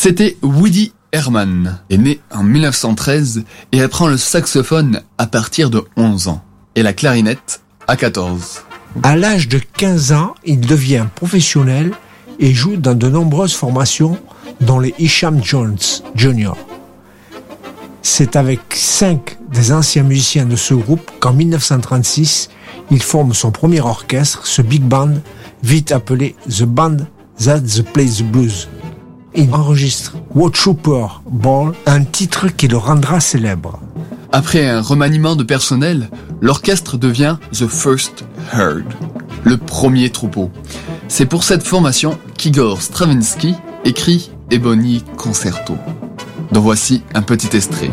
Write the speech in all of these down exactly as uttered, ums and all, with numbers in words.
C'était Woody Herman, est né en dix-neuf cent treize et apprend le saxophone à partir de onze ans et la clarinette à quatorze. À l'âge de quinze ans, il devient professionnel et joue dans de nombreuses formations, dont les Isham Jones Junior C'est avec cinq des anciens musiciens de ce groupe qu'en dix-neuf cent trente-six, il forme son premier orchestre, ce big band, vite appelé The Band That Plays the Blues. Il enregistre What Trooper Ball, un titre qui le rendra célèbre. Après un remaniement de personnel, l'orchestre devient The First Herd, le premier troupeau. C'est pour cette formation qu'Igor Stravinsky écrit Ebony Concerto, dont voici un petit extrait.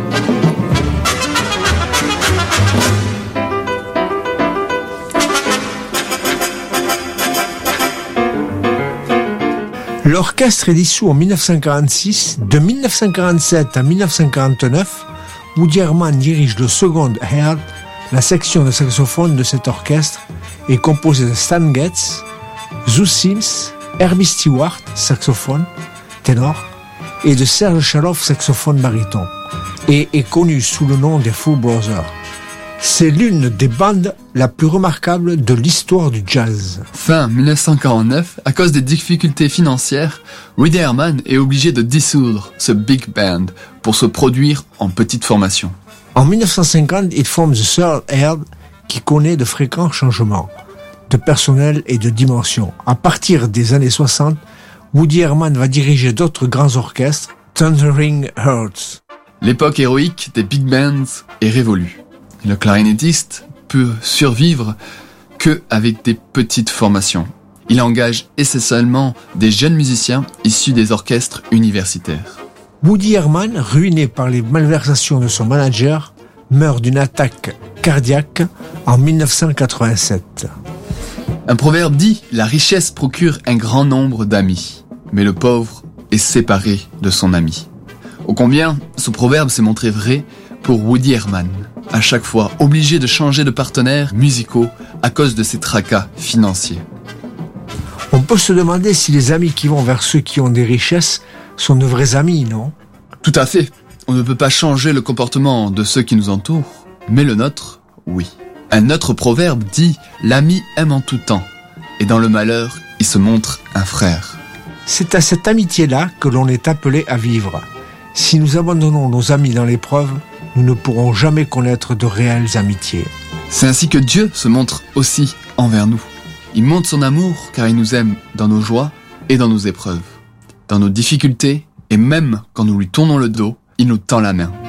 L'orchestre est dissous en dix-neuf cent quarante-six. De dix-neuf cent quarante-sept à dix-neuf cent quarante-neuf, Woody Herman dirige le second Herd. La section de saxophone de cet orchestre est composée de Stan Getz, Zoot Sims, Herbie Stewart, saxophone, ténor, et de Serge Chaloff, saxophone baryton, et est connu sous le nom des Foo Brothers. C'est l'une des bandes la plus remarquable de l'histoire du jazz. Fin dix-neuf cent quarante-neuf, à cause des difficultés financières, Woody Herman est obligé de dissoudre ce big band pour se produire en petite formation. En dix-neuf cent cinquante, il forme The Third Herd, qui connaît de fréquents changements de personnel et de dimension. À partir des années soixante, Woody Herman va diriger d'autres grands orchestres, Thundering Herds. L'époque héroïque des big bands est révolue. Le clarinettiste peut survivre que avec des petites formations. Il engage essentiellement des jeunes musiciens issus des orchestres universitaires. Woody Herman, ruiné par les malversations de son manager, meurt d'une attaque cardiaque en dix-neuf cent quatre-vingt-sept. Un proverbe dit « La richesse procure un grand nombre d'amis, mais le pauvre est séparé de son ami ». Ô combien ce proverbe s'est montré vrai pour Woody Herman, à chaque fois obligé de changer de partenaires musicaux à cause de ses tracas financiers. On peut se demander si les amis qui vont vers ceux qui ont des richesses sont de vrais amis, non ? Tout à fait. On ne peut pas changer le comportement de ceux qui nous entourent, mais le nôtre, oui. Un autre proverbe dit « L'ami aime en tout temps, et dans le malheur, il se montre un frère ». C'est à cette amitié-là que l'on est appelé à vivre. Si nous abandonnons nos amis dans l'épreuve, nous ne pourrons jamais connaître de réelles amitiés. C'est ainsi que Dieu se montre aussi envers nous. Il montre son amour car il nous aime dans nos joies et dans nos épreuves, dans nos difficultés, et même quand nous lui tournons le dos, il nous tend la main.